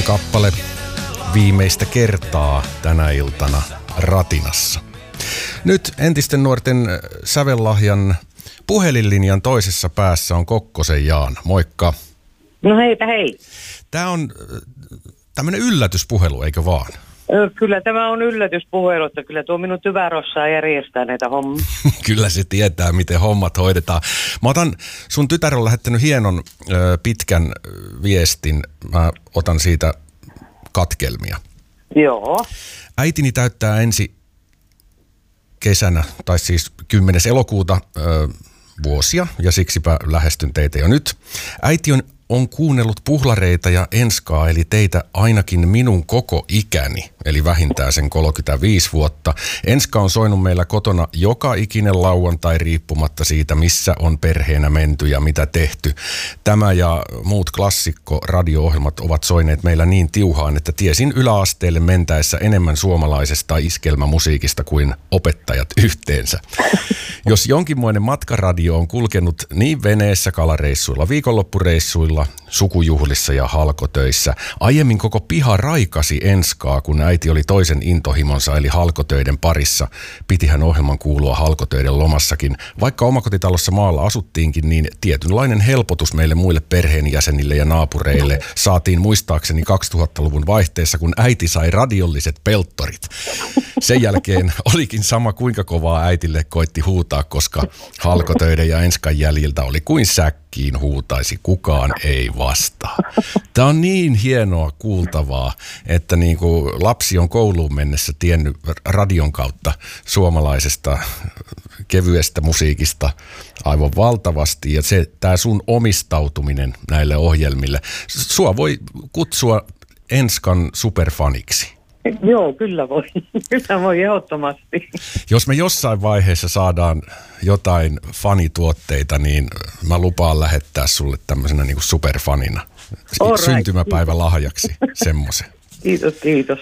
kappale viimeistä kertaa tänä iltana Ratinassa. Nyt entisten nuorten sävellahjan puhelinlinjan toisessa päässä on Kokkosen Jaana. Moikka. No heipä hei. Tämä on tämmöinen yllätyspuhelu, eikö vaan? Kyllä tämä on yllätyspuhelu, että kyllä tuo minun tyvärossaa järjestää näitä hommia. Kyllä se tietää, miten hommat hoidetaan. Sun tytär on lähettänyt hienon pitkän viestin. Mä otan siitä katkelmia. Joo. Äitini täyttää ensi kesänä, tai siis 10. elokuuta vuosia, ja siksipä lähestyn teitä jo nyt. Äiti on kuunnellut Puhlareita ja Enskaa, eli teitä ainakin minun koko ikäni, eli vähintään sen 35 vuotta. Enska on soinut meillä kotona joka ikinen lauantai riippumatta siitä, missä on perheenä menty ja mitä tehty. Tämä ja muut klassikko-radio-ohjelmat ovat soineet meillä niin tiuhaan, että tiesin yläasteelle mentäessä enemmän suomalaisesta iskelmämusiikista kuin opettajat yhteensä. Jos jonkinmoinen matkaradio on kulkenut niin veneessä, kalareissuilla, viikonloppureissuilla, sukujuhlissa ja halkotöissä. Aiemmin koko piha raikasi Enskaa, kun äiti oli toisen intohimonsa eli halkotöiden parissa. Pitihän ohjelman kuulua halkotöiden lomassakin. Vaikka omakotitalossa maalla asuttiinkin, niin tietynlainen helpotus meille muille perheenjäsenille ja naapureille saatiin muistaakseni 2000-luvun vaihteessa, kun äiti sai radiolliset pelttorit. Sen jälkeen olikin sama, kuinka kovaa äitille koitti huutaa, koska halkotöiden ja Enskan jäljiltä oli kuin säkkiin huutaisi, kukaan ei vastaa. Tämä on niin hienoa kuultavaa, että niin kuin lapsi on kouluun mennessä tiennyt radion kautta suomalaisesta kevyestä musiikista aivan valtavasti. Ja tämä sun omistautuminen näille ohjelmille, sua voi kutsua Enskan superfaniksi. Joo, kyllä voi. Kyllä voi ehdottomasti. Jos me jossain vaiheessa saadaan jotain fanituotteita, niin mä lupaan lähettää sulle tämmöisenä niin kuin superfanina. Syntymäpäivä lahjaksi semmoisen. Kiitos.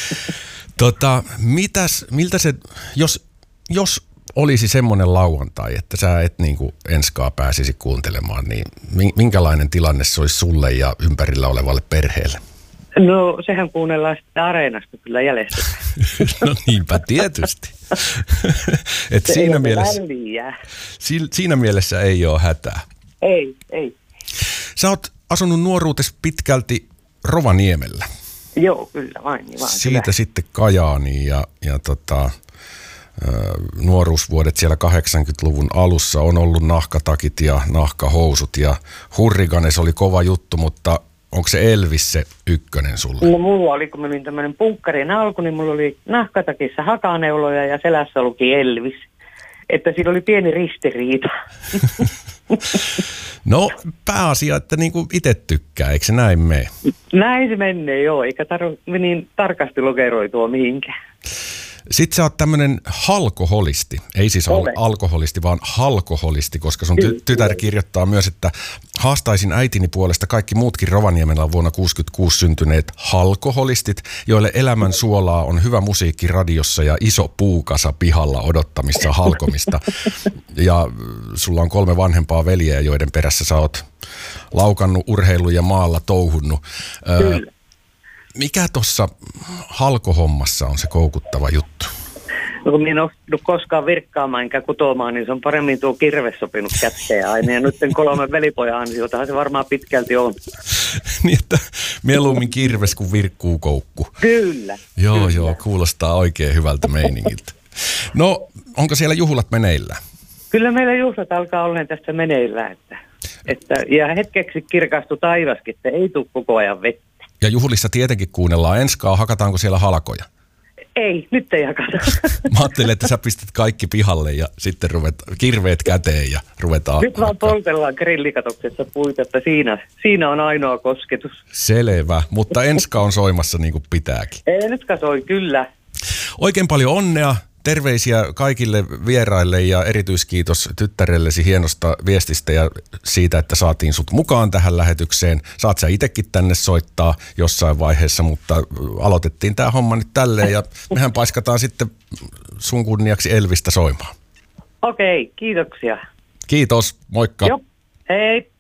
Miltä se, jos olisi semmoinen lauantai, että sä et niin kuin Enskaa pääsisi kuuntelemaan, niin minkälainen tilanne se olisi sulle ja ympärillä olevalle perheelle? No, sehän kuunnellaan sitten Areenasta kyllä jäljestä. No niinpä tietysti. Et siinä mielessä ei ole hätää. Ei. Sä oot asunut nuoruutesi pitkälti Rovaniemellä. Joo, kyllä vain. Siitä kyllä. Sitten Kajaaniin ja nuoruusvuodet siellä 80-luvun alussa on ollut nahkatakit ja nahkahousut ja Hurriganes oli kova juttu, mutta onko se Elvis se ykkönen sulle? No mulla oli, kun menin tämmöinen punkkarin alku, niin mulla oli nahkatakissa hakaneuloja ja selässä luki Elvis. Että siinä oli pieni ristiriita. No pääasia, että niinku itse tykkää, eikö se näin mene? Näin se menee, joo, eikä tarvitse niin tarkasti lokeroitua mihinkään. Sitten sä oot tämmönen halkoholisti, ei siis alkoholisti, vaan halkoholisti, koska sun tytär kirjoittaa myös, että haastaisin äitini puolesta kaikki muutkin Rovaniemellä vuonna 1966 syntyneet halkoholistit, joille elämän suolaa on hyvä musiikki radiossa ja iso puukasa pihalla odottamissa halkomista. Ja sulla on 3 vanhempaa veljeä, joiden perässä sä oot laukannut urheilu ja maalla touhunnut. Kyllä. Mikä tuossa halkohommassa on se koukuttava juttu? No kun minä en ole koskaan virkkaamaan enkä kutomaan, niin se on paremmin tuo kirves sopinut kätteen aina. Ja nyt 3 velipojan ansiotahan se varmaan pitkälti on. Niin, että mieluummin kirves kuin virkkuu koukku. Kyllä. Joo, kuulostaa oikein hyvältä meiningiltä. No, onko siellä juhlat meneillään? Kyllä meillä juhlat alkaa olemaan tässä meneillään. Ja hetkeksi kirkastui taivaskin, että ei tule koko ajan vettä. Ja juhlissa tietenkin kuunnellaan Enskaa. Hakataanko siellä halkoja? Ei, nyt ei hakata. Mä ajattelin, että sä pistät kaikki pihalle ja sitten kirveet käteen ja ruvetaan. Nyt vaan poltellaan grillikatoksessa puita, että siinä on ainoa kosketus. Selvä, mutta Enska on soimassa niin kuin pitääkin. Enska soi, kyllä. Oikein paljon onnea. Terveisiä kaikille vieraille ja erityiskiitos tyttärellesi hienosta viestistä ja siitä, että saatiin sut mukaan tähän lähetykseen. Saat sä itsekin tänne soittaa jossain vaiheessa, mutta aloitettiin tää homma nyt tälleen ja mehän paiskataan sitten sun kunniaksi Elvistä soimaan. Okei, kiitoksia. Kiitos, moikka. Joo, hei.